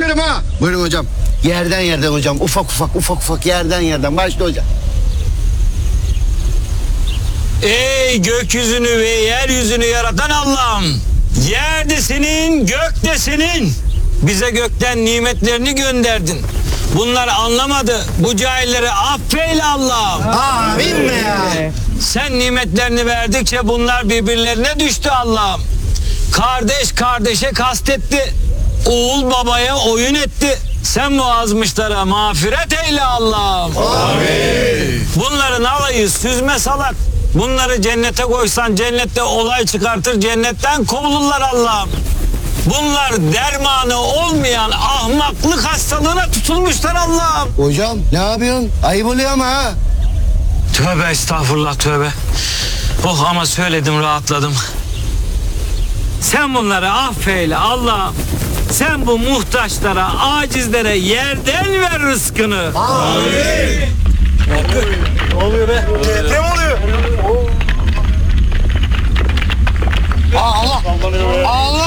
başlarım ha. Buyurun hocam. Yerden hocam. Ufak ufak yerden başla hocam. Ey gökyüzünü ve yeryüzünü yaratan Allah'ım. Yer de senin, gök de senin. Bize gökten nimetlerini gönderdin. Bunlar anlamadı. Bu cahilleri affeyle Allah'ım. Amin be ya. Sen nimetlerini verdikçe bunlar birbirlerine düştü Allah'ım. Kardeş kardeşe kastetti. Oğul babaya oyun etti. Sen bu azmışlara mağfiret eyle Allah'ım. Amin. Bunların alayı süzme salak. Bunları cennete koysan cennette olay çıkartır, cennetten kovulurlar Allah'ım. Bunlar dermanı olmayan ahmaklık hastalığına tutulmuşlar Allah'ım. Hocam ne yapıyorsun? Ayıp oluyor ama ha. Tövbe estağfurullah tövbe. Oh ama söyledim rahatladım. Sen bunları affeyle Allah'ım. Sen bu muhtaçlara, acizlere yerden ver rızkını. Amin. Ne oluyor be? Deprem oluyor. Allah. Allah.